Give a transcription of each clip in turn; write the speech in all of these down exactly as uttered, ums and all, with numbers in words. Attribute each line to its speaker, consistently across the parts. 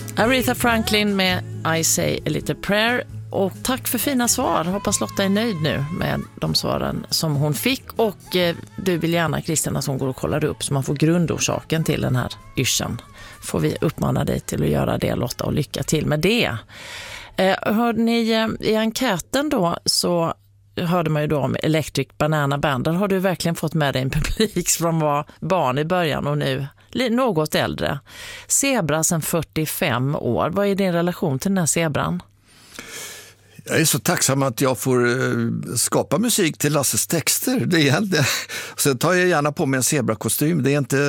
Speaker 1: Aretha Franklin med I Say a Little Prayer. Och tack för fina svar. Hoppas Lotta är nöjd nu med de svaren som hon fick. Och eh, du vill gärna, Christian, att hon går och kollar upp så man får grundorsaken till den här yrseln. Får vi uppmana dig till att göra det, Lotta, och lycka till med det. Eh, hörde ni eh, i enkäten då så hörde man ju då om Electric Banana Band. Där har du verkligen fått med dig en publik som var barn i början och nu något äldre. Zebra sedan fyrtiofem år. Vad är din relation till den här zebran?
Speaker 2: Jag är så tacksam att jag får skapa musik till Lasses texter. Det är det. Sen tar jag gärna på mig en zebrakostym. Det är inte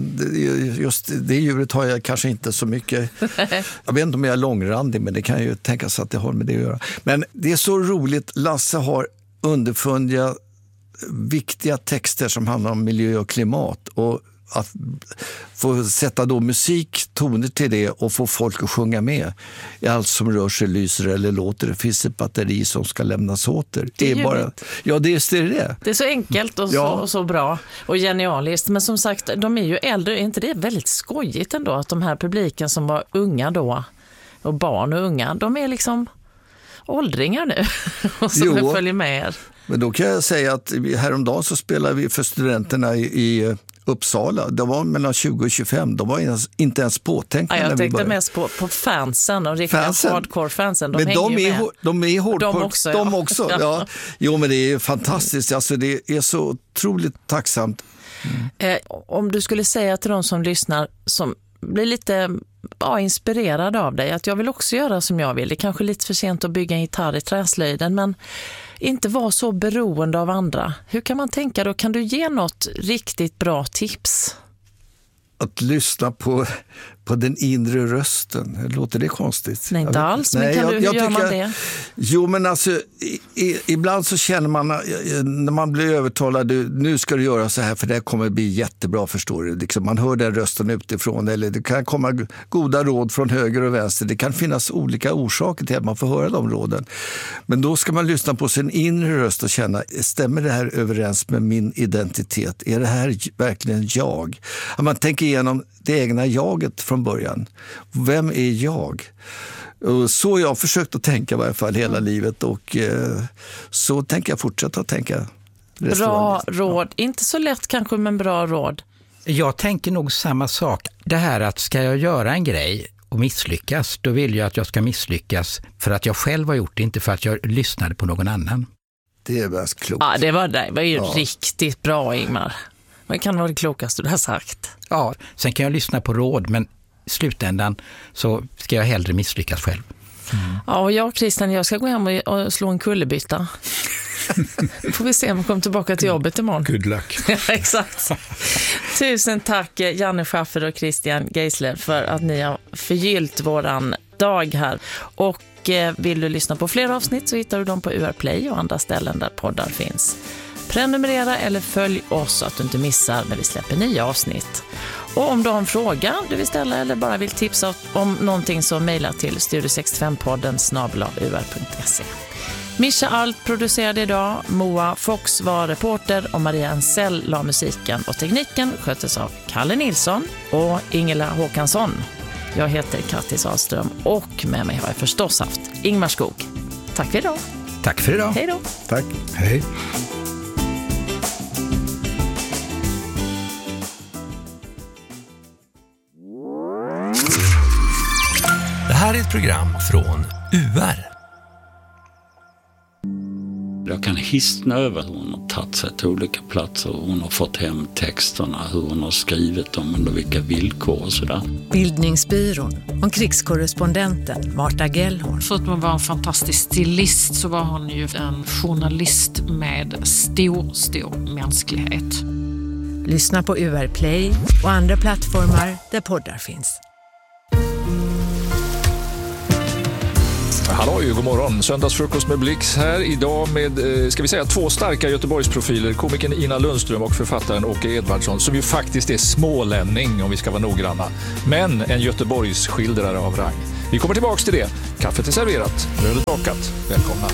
Speaker 2: just det djuret har jag kanske inte så mycket. Jag vet inte om jag är långrandig, men det kan ju tänkas att det har med det att göra. Men det är så roligt. Lasse har underfundiga viktiga texter som handlar om miljö och klimat, och att få sätta då musik, toner till det och få folk att sjunga med i allt som rör sig, lyser eller låter. Det finns ett batteri som ska lämnas åter. Det är, det är bara, ja, det är det.
Speaker 1: Det är så enkelt och så, ja. och så bra och genialiskt. Men som sagt, de är ju äldre. Är inte det väldigt skojigt ändå att de här publiken som var unga då, och barn och unga, de är liksom åldringar nu och som jo, följer med er.
Speaker 2: Men då kan jag säga att häromdagen så spelar vi för studenterna i, i Uppsala. Det var mellan tjugo och tjugofem. De var inte ens påtänkta.
Speaker 1: Ja, jag
Speaker 2: när
Speaker 1: tänkte
Speaker 2: vi
Speaker 1: mest på, på fansen och riktiga fansen. Hardcore-fansen. De
Speaker 2: men de är,
Speaker 1: med.
Speaker 2: de är hardcore.
Speaker 1: De också.
Speaker 2: De
Speaker 1: ja.
Speaker 2: också ja. Ja. Jo, men det är fantastiskt. Alltså, det är så otroligt tacksamt.
Speaker 1: Mm. Eh, om du skulle säga till de som lyssnar som blir lite ja, inspirerade av dig att jag vill också göra som jag vill. Det är kanske lite för sent att bygga en gitarr i träslöjden, men inte vara så beroende av andra. Hur kan man tänka då? Kan du ge något riktigt bra tips?
Speaker 2: Att lyssna på, på den inre rösten. Låter det konstigt?
Speaker 1: Nej, inte alls. Men
Speaker 2: Nej,
Speaker 1: kan
Speaker 2: jag,
Speaker 1: du, hur
Speaker 2: jag
Speaker 1: gör
Speaker 2: tycker,
Speaker 1: man det?
Speaker 2: Jo, men alltså i, i, ibland så känner man när man blir övertalad, nu ska du göra så här för det kommer bli jättebra, förstår du. Liksom, man hör den rösten utifrån, eller det kan komma goda råd från höger och vänster. Det kan finnas olika orsaker till att man får höra de råden. Men då ska man lyssna på sin inre röst och känna, stämmer det här överens med min identitet? Är det här verkligen jag? Att man tänker igenom det egna jaget från början. Vem är jag? Och så har jag försökt att tänka i varje fall hela mm. livet, och eh, så tänker jag fortsätta att tänka.
Speaker 1: Bra råd. Ja. Inte så lätt kanske, men bra råd.
Speaker 3: Jag tänker nog samma sak. Det här att ska jag göra en grej och misslyckas, då vill jag att jag ska misslyckas för att jag själv har gjort det, inte för att jag lyssnade på någon annan.
Speaker 2: Det är väl klokt.
Speaker 1: Ja, det var, det var ju ja. riktigt bra, Ingmar. Det kan vara det klokaste du har sagt.
Speaker 3: Ja, sen kan jag lyssna på råd, men i slutändan så ska jag hellre misslyckas själv.
Speaker 1: Mm. Ja, och jag, Christian, jag ska gå hem och, och slå en kullerbytta. Får vi se om vi kommer tillbaka till jobbet imorgon.
Speaker 4: Good luck.
Speaker 1: Exakt. Tusen tack Janne Schaffer och Christian Geisler för att ni har förgyllt våran dag här. Och eh, vill du lyssna på fler avsnitt så hittar du dem på U R Play och andra ställen där poddar finns. Prenumerera eller följ oss så att du inte missar när vi släpper nya avsnitt. Och om du har en fråga du vill ställa eller bara vill tipsa om någonting, så mejla till studio sextiofem podden snabel-a u r punkt se. Mischa Alt producerade idag, Moa Fox var reporter och Maria Ansell la musiken, och tekniken sköttes av Kalle Nilsson och Ingela Håkansson. Jag heter Kattis Ahlström och med mig har jag förstås haft Ingmar Skog. Tack för idag.
Speaker 3: Tack för idag.
Speaker 1: Hej då.
Speaker 2: Tack.
Speaker 3: Hej.
Speaker 5: Det här är ett program från U R.
Speaker 6: Jag kan hissna över hur hon har tagit sig till olika platser, hur hon har fått hem texterna, hur hon har skrivit dem, under vilka villkor och sådär.
Speaker 7: Bildningsbyrån om krigskorrespondenten Marta Gellhorn.
Speaker 8: För att man var en fantastisk stilist så var hon ju en journalist med stor, stor mänsklighet.
Speaker 7: Lyssna på U R Play och andra plattformar där poddar finns.
Speaker 4: Hallå, god morgon. Söndagsfrukost med Blix här. Idag med, ska vi säga, två starka Göteborgsprofiler. Komikern Ina Lundström och författaren Åke Edvardsson, som ju faktiskt är smålänning om vi ska vara noggranna. Men en Göteborgs skildrare av rang. Vi kommer tillbaka till det. Kaffet är serverat. Brödet bakat. Välkomna.